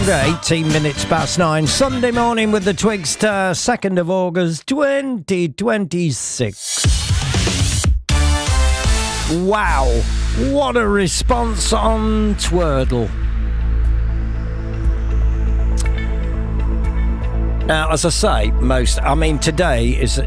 18 minutes past 9, Sunday morning with the Twigster, 2nd of August 2026. Wow, what a response on Twerdle. Now, as I say, today is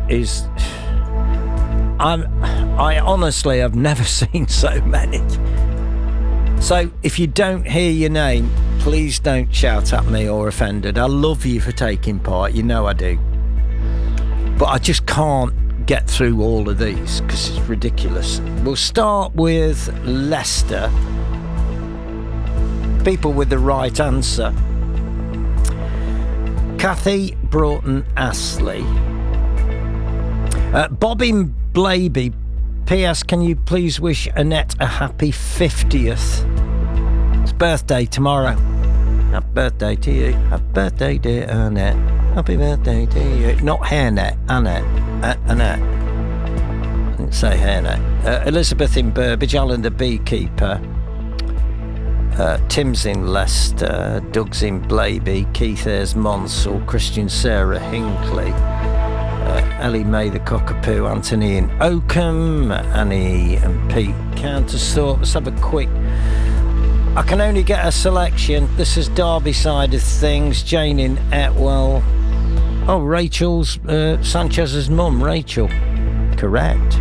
I honestly have never seen so many. So if you don't hear your name, please don't shout at me or offended. I love you for taking part, you know I do. But I just can't get through all of these because it's ridiculous. We'll start with Leicester. People with the right answer. Kathy Broughton Astley. Bobbin Blaby. P.S. Can you please wish Annette a happy 50th? It's birthday tomorrow. Happy birthday to you. Happy birthday, dear Annette. Happy birthday to you. Not hairnet, Annette. Annette. I didn't say hairnet. Elizabeth in Burbage, Alan the beekeeper. Tim's in Leicester. Doug's in Blaby. Keith Ayres Monsell. Christian Sarah Hinkley. Ellie May the Cockapoo, Anthony in Oakham, Annie and Pete Countersthorpe. Let's have a quick. I can only get a selection. This is Derby side of things. Jane in Etwell. Oh, Rachel's Sanchez's mum, Rachel. Correct.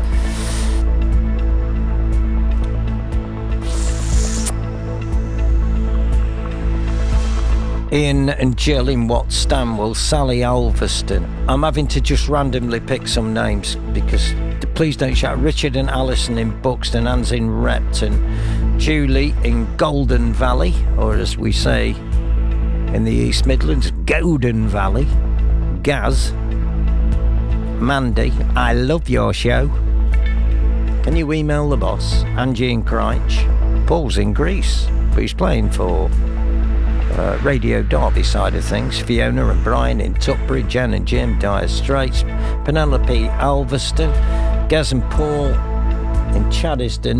Ian and Jill in Wat Stanwell, Sally Alverston. I'm having to just randomly pick some names because please don't shout. Richard and Alison in Buxton, Anne's in Repton, Julie in Golden Valley, or as we say in the East Midlands, Golden Valley. Gaz, Mandy, I love your show. Can you email the boss? Angie in Cryche. Paul's in Greece, but he's playing for Radio Derby side of things. Fiona and Brian in Tutbury, Jen and Jim, Dire Straits, Penelope Alverston, Gaz and Paul in Chaddiston,